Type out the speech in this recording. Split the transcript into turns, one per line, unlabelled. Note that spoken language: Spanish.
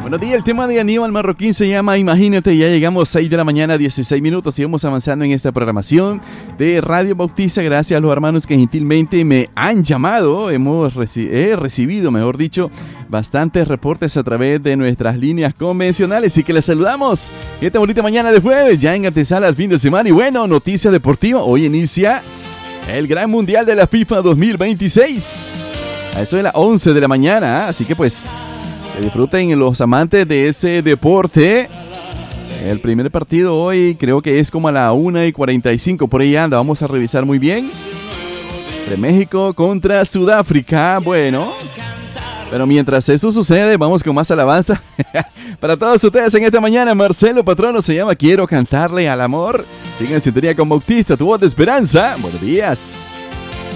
Buenos días, el tema de Aníbal Marroquín se llama Imagínate. Ya llegamos 6 de la mañana, 16 minutos. Seguimos avanzando en esta programación de Radio Bautista. Gracias a los hermanos que gentilmente me han llamado. He recibido, mejor dicho, bastantes reportes a través de nuestras líneas convencionales. Y que les saludamos esta bonita mañana de jueves, ya en antesala al fin de semana. Y bueno, noticia deportiva. Hoy inicia el Gran Mundial de la FIFA 2026. A eso de las 11 de la mañana. Así que pues, que disfruten los amantes de ese deporte. El primer partido hoy creo que es como a la 1:45. Por ahí anda, vamos a revisar muy bien. De México contra Sudáfrica. Bueno, pero mientras eso sucede, vamos con más alabanza. Para todos ustedes en esta mañana, Marcelo Patrono se llama Quiero cantarle al amor. Sigan en sintonía con Bautista, tu voz de esperanza. Buenos días.